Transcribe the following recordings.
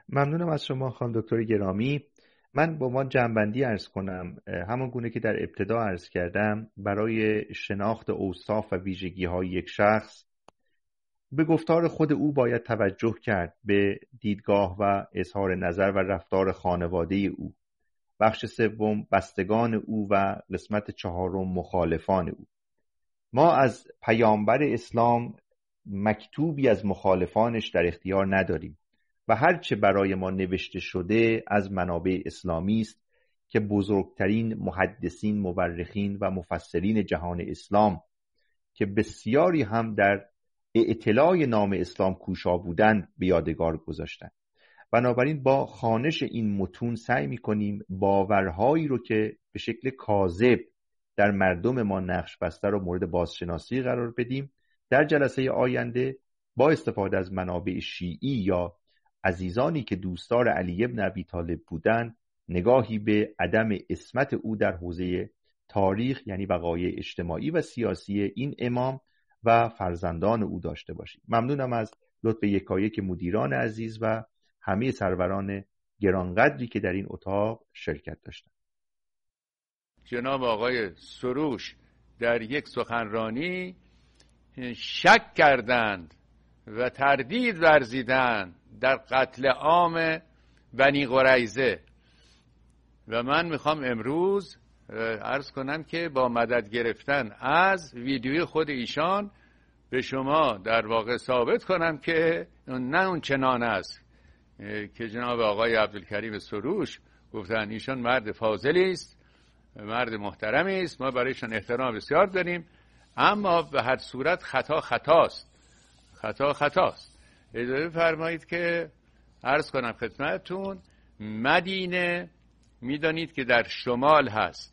ممنونم از شما خانم دکتر گرامی. من با عنوان جمع‌بندی عرض کنم، همان گونه که در ابتدا عرض کردم، برای شناخت اوصاف و ویژگی‌های یک شخص به گفتار خود او باید توجه کرد، به دیدگاه و اظهار نظر و رفتار خانواده او. بخش سوم بستگان او و قسمت چهارم مخالفان او. ما از پیامبر اسلام مکتوبی از مخالفانش در اختیار نداریم و هرچه برای ما نوشته شده از منابع اسلامی است که بزرگترین محدثین، مورخین و مفسرین جهان اسلام که بسیاری هم در اطلاع نام اسلام کوشا بودند به یادگار گذاشتند. بنابراین با خوانش این متون سعی می‌کنیم باورهایی رو که به شکل کاذب در مردم ما نقش بسته رو مورد بازشناسی قرار بدیم. در جلسه آینده با استفاده از منابع شیعی یا عزیزانی که دوستدار علی ابن ابی طالب بودند، نگاهی به عدم عصمت او در حوزه تاریخ، یعنی وقایع اجتماعی و سیاسی این امام و فرزندان او داشته باشیم. ممنونم از لطف یکایک مدیران عزیز و همه سروران گرانقدری که در این اتاق شرکت داشتند. جناب آقای سروش در یک سخنرانی شک کردند و تردید ورزیدند در قتل عام بنی قریظه و من میخوام امروز عرض کنم که با مدد گرفتن از ویدیوی خود ایشان به شما در واقع ثابت کنم که نه اون چنان است که جناب آقای عبدالکریم سروش گفتن. ایشان مرد فاضلی است، مرد محترمی است، ما برایشان احترام بسیار داریم، اما به هر صورت خطا خطاست. اجازه فرمایید که عرض کنم خدمتتون، مدینه میدانید که در شمال هست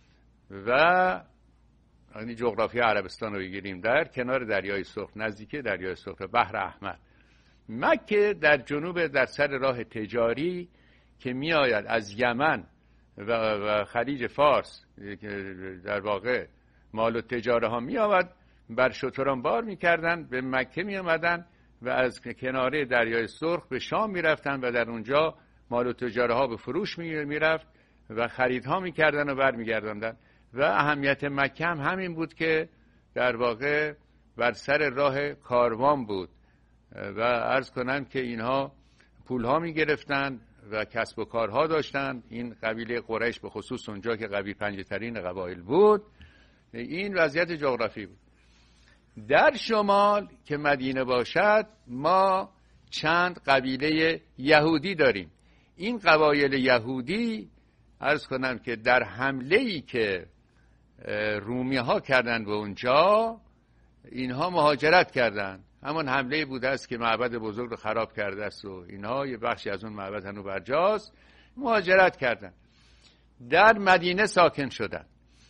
و یعنی جغرافی عربستان رو بگیریم در کنار دریای سرخ، نزدیک دریای سرخ و بحر احمر. مکه در جنوب، در سر راه تجاری که می آید از یمن و خلیج فارس، در واقع مال و تجاره ها می آمد، بر شتران بار می کردن، به مکه می آمدن و از کناره دریای سرخ به شام می رفتن و در اونجا مال و تجاره ها به فروش می رفت و خریدها می کردن و بر می گردندن. و اهمیت مکه هم همین بود که در واقع بر سر راه کاروان بود و عرض کنم که اینها پولها می گرفتن و کسب و کارها داشتن. این قبیله قریش به خصوص اونجا که قوی پنجه‌ترین قبایل بود، این وضعیت جغرافی بود. در شمال که مدینه باشد ما چند قبیله یهودی داریم. این قبایل یهودی عرض کنم که در حمله‌ای که رومی ها کردن به اونجا، اینها مهاجرت کردن. همون حمله بوده است که معبد بزرگ رو خراب کرده است و اینها یه بخشی از اون معبد هنوز برجاست. مهاجرت کردن، در مدینه ساکن شدن.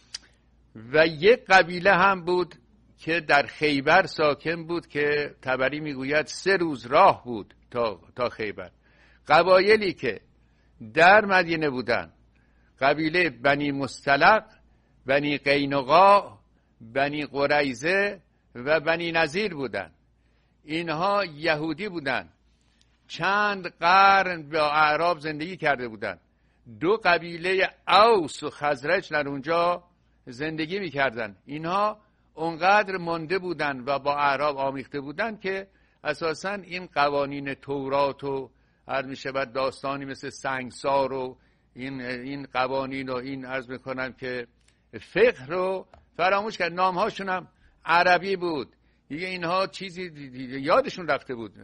و یک قبیله هم بود که در خیبر ساکن بود که طبری میگوید 3 روز راه بود تا خیبر. قبایلی که در مدینه بودن قبیله بنی مستلق، بنی قینقاع، بنی قریظه و بنی نذیر بودن. اینها یهودی بودن، چند قرن با اعراب زندگی کرده بودن. 2 قبیله اوس و خزرج در اونجا زندگی میکردن. اینها اونقدر مانده بودن و با اعراب آمیخته بودن که اساساً این قوانین تورات و هر میشه بعد داستانی مثل سنگسار و این قوانین و این عرض میکنم که فقه رو فراموش کرد. نامهاشون هم عربی بود دیگه، اینها چیزی یادشون رفته بود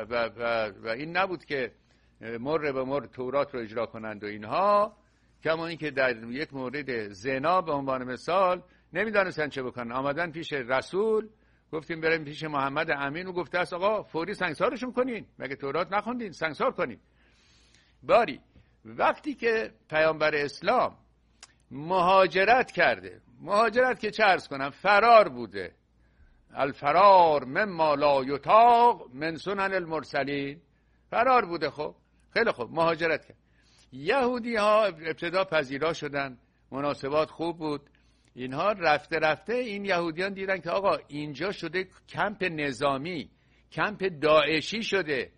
و این نبود که مر به مر تورات رو اجرا کنند و اینها. کما این که در یک مورد زنا به عنوان مثال نمیدانستن چه بکنن، آمدن پیش رسول، گفتیم بریم پیش محمد امین و گفته است آقا فوری سنگسارشون کنین، مگه تورات نخوندین؟ سنگسار کنین. باری وقتی که پیامبر اسلام مهاجرت کرده، مهاجرت که چه عرض کنم، فرار بوده، الفرار مما لا یطاق من سنن المرسلین، فرار بوده. خب خیلی خوب، مهاجرت کرد. یهودی ها ابتدا پذیرا شدن، مناسبات خوب بود. اینها رفته رفته این یهودیان دیدن که آقا اینجا شده کمپ نظامی، کمپ داعشی شده،